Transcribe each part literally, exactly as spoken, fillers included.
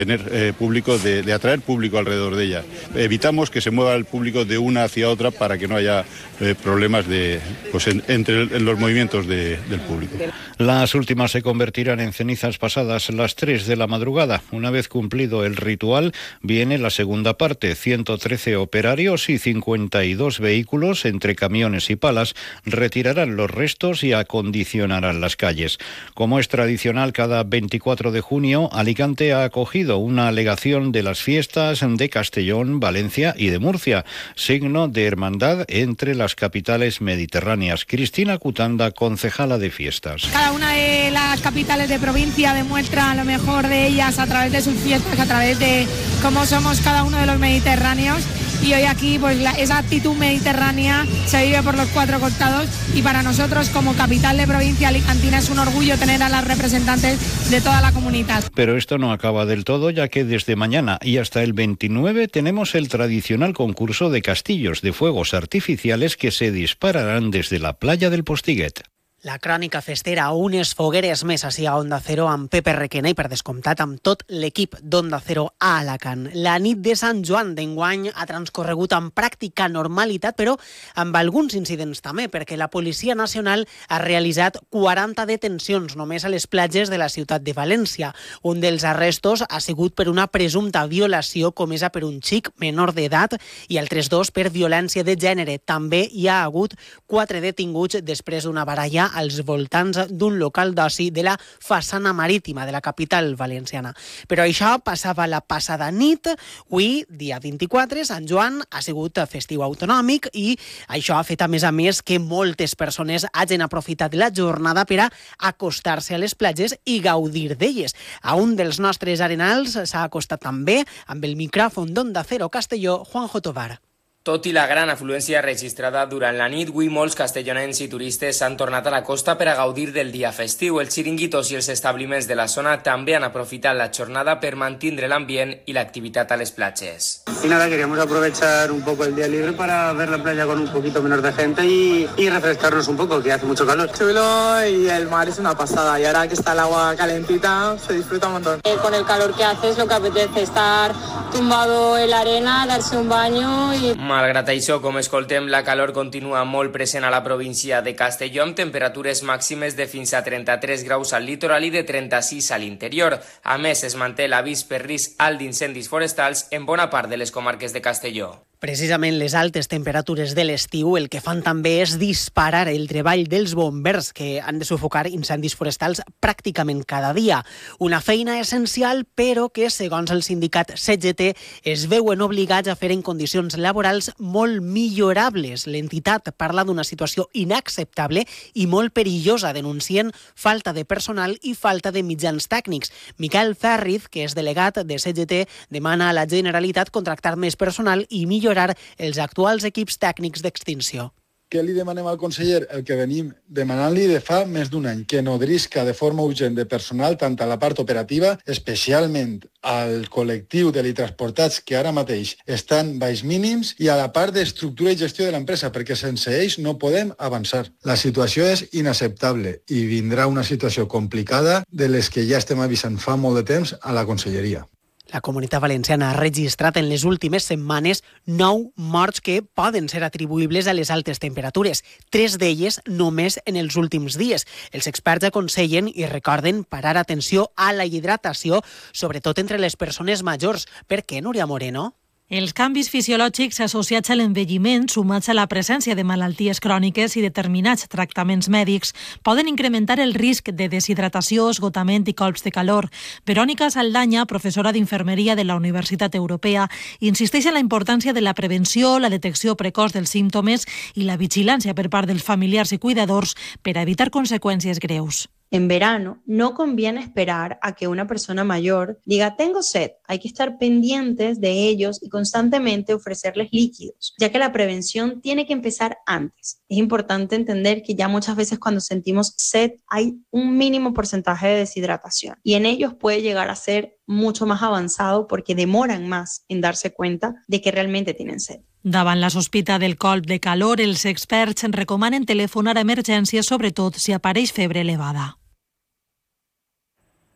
Tener eh, público, de, de atraer público alrededor de ella. Evitamos que se mueva el público de una hacia otra para que no haya eh, problemas de, pues en, entre en los movimientos de, del público. Las últimas se convertirán en cenizas pasadas las tres de la madrugada. Una vez cumplido el ritual, viene la segunda parte. ciento trece operarios y cincuenta y dos vehículos, entre camiones y palas, retirarán los restos y acondicionarán las calles. Como es tradicional, cada veinticuatro de junio, Alicante ha acogido una alegación de las fiestas de Castellón, Valencia y de Murcia, signo de hermandad entre las capitales mediterráneas. Cristina Cutanda, concejala de fiestas. Cada una de las capitales de provincia demuestra lo mejor de ellas a través de sus fiestas, a través de cómo somos cada uno de los mediterráneos. Y hoy aquí, pues la, esa actitud mediterránea se vive por los cuatro costados, y para nosotros, como capital de provincia alicantina, es un orgullo tener a las representantes de toda la comunidad. Pero esto no acaba del todo, ya que desde mañana y hasta el veintinueve tenemos el tradicional concurso de castillos de fuegos artificiales que se dispararán desde la playa del Postiguet. La crònica festera, unes fogueres més ací a Onda Cero amb Pepe Requena i, per descomptat, amb tot l'equip d'Onda Cero a Alacant. La nit de Sant Joan d'enguany ha transcorregut amb pràctica normalitat, però amb alguns incidents també, perquè la Policia Nacional ha realitzat quaranta detencions només a les platges de la ciutat de València. Un dels arrestos ha sigut per una presumpta violació comesa per un xic menor d'edat i altres dos per violència de gènere. També hi ha hagut quatre detinguts després d'una baralla als voltants d'un local d'oci de la façana marítima de la capital valenciana. Però això passava la passada nit. Avui, dia vint-i-quatre, Sant Joan ha sigut festiu autonòmic i això ha fet, a més a més, que moltes persones hagin aprofitat la jornada per a acostar-se a les platges i gaudir d'elles. A un dels nostres arenals s'ha acostat també amb el micròfon d'Onda Cero Castelló, Juanjo Tovar. Tot i la gran afluència registrada durant la nit, avui molts castellonencs i turistes s'han tornat a la costa per a gaudir del dia festiu. Els xiringuitos i els establiments de la zona també han aprofitat la jornada per mantenir l'ambient i l'activitat a les platges. Y nada, queríamos aprovechar un poco el día libre para ver la playa con un poquito menos de gente y, y refrescarnos un poco, que hace mucho calor. Chulo y el mar es una pasada, y ahora que está el agua calentita se disfruta un montón. Eh, con el calor que hace es lo que apetece, estar tumbado en la arena, darse un baño y... Malgrat això, com escoltem, la calor continua molt present a la província de Castelló, amb temperatures màximes de fins a trenta-tres graus al litoral i de trenta-sis a l'interior. A més, es manté l'avís per risc alt d'incendis forestals en bona part de les comarques de Castelló. Precisament les altes temperatures de l'estiu el que fan també és disparar el treball dels bombers, que han de sufocar incendis forestals pràcticament cada dia. Una feina essencial, però que, segons el sindicat C G T, es veuen obligats a fer en condicions laborals molt millorables. L'entitat parla d'una situació inacceptable i molt perillosa, denuncien falta de personal i falta de mitjans tècnics. Miquel Ferriz, que és delegat de C G T, demana a la Generalitat contractar més personal i millorar els actuals equips tècnics d'extinció. Què li demanem al conseller? El que venim demanant-li de fa més d'un any, que nodrisca de forma urgent de personal tant a la part operativa, especialment al col·lectiu de transportats que ara mateix estan baix mínims, i a la part d'estructura i gestió de l'empresa, perquè sense ells no podem avançar. La situació és inacceptable i vindrà una situació complicada de les que ja estem avisant fa molt de temps a la conselleria. La Comunitat Valenciana ha registrat en les últimes setmanes nou morts que poden ser atribuïbles a les altes temperatures, tres d'elles només en els últims dies. Els experts aconsellen i recorden parar atenció a la hidratació, sobretot entre les persones majors. Per què, Núria Moreno? Els canvis fisiològics associats a l'envelliment, sumats a la presència de malalties cròniques i determinats tractaments mèdics, poden incrementar el risc de deshidratació, esgotament i colps de calor. Verònica Saldaña, professora d'infermeria de la Universitat Europea, insisteix en la importància de la prevenció, la detecció precoç dels símptomes i la vigilància per part dels familiars i cuidadors per a evitar conseqüències greus. En verano no conviene esperar a que una persona mayor diga tengo sed. Hay que estar pendientes de ellos y constantemente ofrecerles líquidos, ya que la prevención tiene que empezar antes. Es importante entender que ya muchas veces cuando sentimos sed hay un mínimo porcentaje de deshidratación y en ellos puede llegar a ser mucho más avanzado porque demoran más en darse cuenta de que realmente tienen sed. Davant la sospita del colp de calor, els experts recomanen telefonar a emergències, sobretot si apareix febre elevada.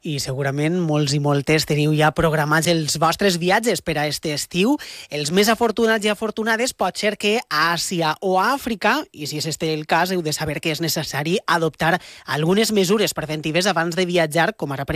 I segurament molts i moltes teniu ja programats els vostres viatges per a este estiu. Els més afortunats i afortunades pot ser que a Àsia o a Àfrica, i si és este el cas, heu de saber que és necessari adoptar algunes mesures preventives abans de viatjar, com ara per